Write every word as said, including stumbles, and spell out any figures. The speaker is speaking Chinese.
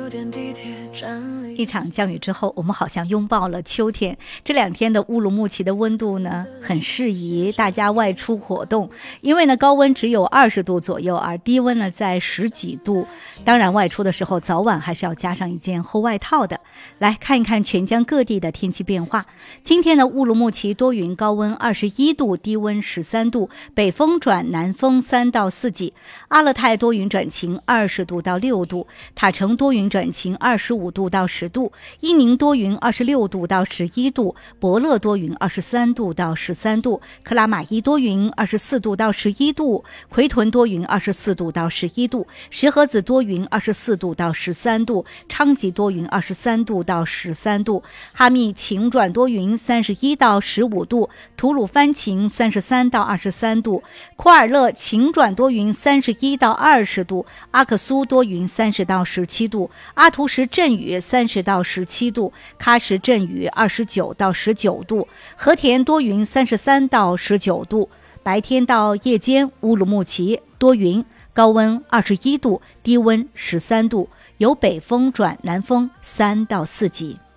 一场降雨之后，我们好像拥抱了秋天。这两天的乌鲁木齐的温度呢，很适宜大家外出活动，因为呢高温只有二十度左右，而低温呢在十几度。当然外出的时候早晚还是要加上一件厚外套的。来看一看全疆各地的天气变化。今天的乌鲁木齐多云，高温二十一度，低温十三度，北风转南风三到四级。阿勒泰多云转晴，二十度到六度。塔城多云转晴，二十五度到十度。伊宁多云，二十六度到十一度。博乐多云，二十三度到十三度。克拉玛依多云，二十四度到十一度。奎屯多云，二十四度到十一度。石河子多云，二十四度到十三度。昌吉多云，二十三度到十三度。哈密晴转多云，三十一到十五度。吐鲁番晴，三十三到二十三度。库尔勒晴转多云，三十一到二十度。阿克苏多云，三十到十七度。阿图什阵雨，三十到十七度。喀什阵雨，二十九到十九度。和田多云，三十三到十九度。白天到夜间，乌鲁木齐多云，高温二十一度，低温十三度，由北风转南风三到四级。